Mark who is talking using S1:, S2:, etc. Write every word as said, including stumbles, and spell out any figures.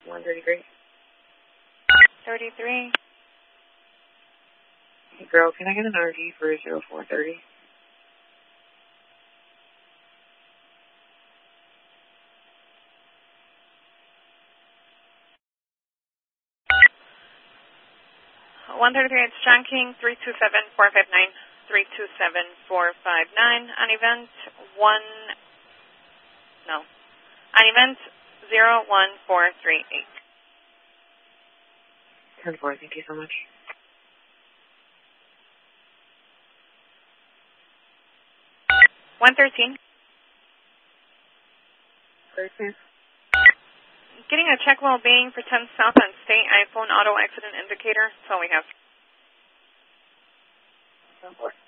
S1: one thirty-three.
S2: thirty-three.
S1: Hey, girl, can I get an R D for zero four thirty?
S2: one thirty-three, it's John King, three two seven, four five nine, three two seven, four five nine. On event one, no, on event zero one four three eight.
S1: ten four, thank you so much.
S2: one thirteen.
S1: thirteen.
S2: Getting a check well-being for ten South on State iPhone auto accident indicator. That's all we have.
S1: ten four.